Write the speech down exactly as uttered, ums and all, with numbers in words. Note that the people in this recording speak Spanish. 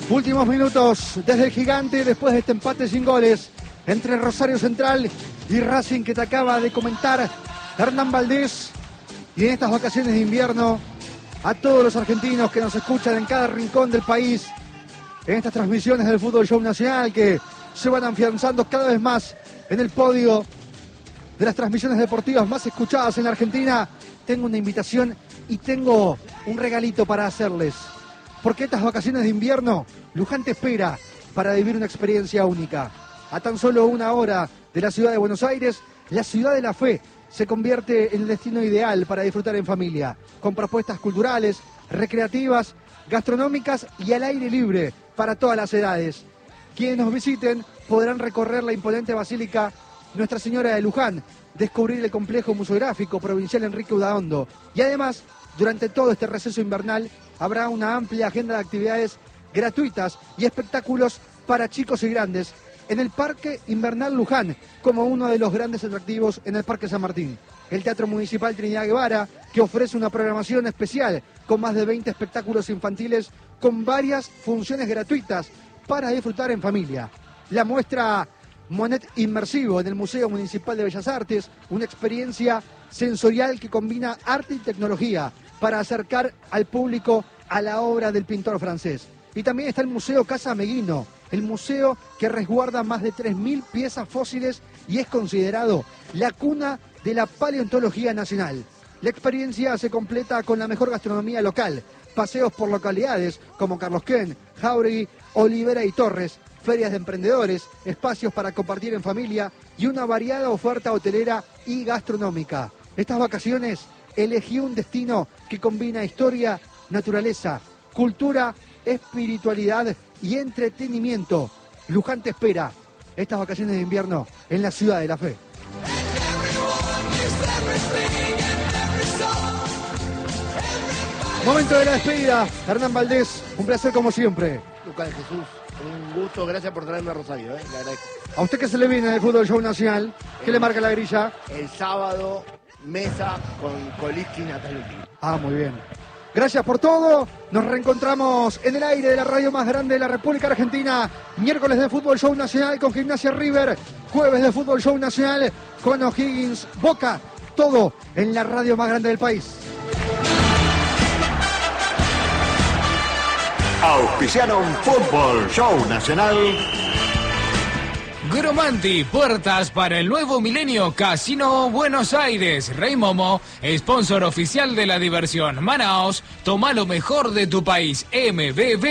Últimos minutos desde el Gigante, después de este empate sin goles entre Rosario Central y Racing que te acaba de comentar Hernán Valdés. Y en estas vacaciones de invierno, a todos los argentinos que nos escuchan en cada rincón del país, en estas transmisiones del Fútbol Show Nacional que se van afianzando cada vez más en el podio de las transmisiones deportivas más escuchadas en la Argentina, tengo una invitación y tengo un regalito para hacerles. Porque estas vacaciones de invierno, Luján te espera para vivir una experiencia única. A tan solo una hora de la ciudad de Buenos Aires, la ciudad de la fe se convierte en el destino ideal para disfrutar en familia, con propuestas culturales, recreativas, gastronómicas y al aire libre para todas las edades. Quienes nos visiten podrán recorrer la imponente Basílica Nuestra Señora de Luján, descubrir el complejo museográfico provincial Enrique Udaondo y además, durante todo este receso invernal, habrá una amplia agenda de actividades gratuitas y espectáculos para chicos y grandes en el Parque Invernal Luján, como uno de los grandes atractivos en el Parque San Martín. El Teatro Municipal Trinidad Guevara, que ofrece una programación especial con más de veinte espectáculos infantiles con varias funciones gratuitas para disfrutar en familia. La muestra Monet Inmersivo en el Museo Municipal de Bellas Artes, una experiencia sensorial que combina arte y tecnología para acercar al público a la obra del pintor francés. Y también está el Museo Casa Meguino, el museo que resguarda más de tres mil piezas fósiles y es considerado la cuna de la paleontología nacional. La experiencia se completa con la mejor gastronomía local, paseos por localidades como Carlos Ken, Jauregui, Olivera y Torres, ferias de emprendedores, espacios para compartir en familia y una variada oferta hotelera y gastronómica. Estas vacaciones elegí un destino que combina historia, naturaleza, cultura, espiritualidad y entretenimiento. Luján te espera estas vacaciones de invierno en la ciudad de la fe. Momento de la despedida. Hernán Valdés, un placer como siempre. Lucas de Jesús, un gusto, gracias por traerme a Rosario, ¿eh? Le agradezco. ¿A usted qué se le viene en el Fútbol Show Nacional? ¿Qué le marca la grilla? El sábado, mesa con Koliski y Nataluki. Ah, muy bien. Gracias por todo. Nos reencontramos en el aire de la radio más grande de la República Argentina. Miércoles de Fútbol Show Nacional con Gimnasia River. Jueves de Fútbol Show Nacional con O'Higgins Boca. Todo en la radio más grande del país. Auspiciaron Fútbol Show Nacional. Gromanti, puertas para el nuevo milenio, Casino Buenos Aires. Rey Momo, sponsor oficial de la diversión. Manaos, toma lo mejor de tu país. M B B.